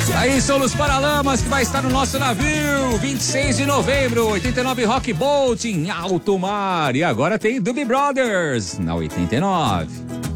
Aí são os Paralamas que vai estar no nosso navio, 26 de novembro, 89 Rock Boat em alto mar. E agora tem Doobie Brothers na 89.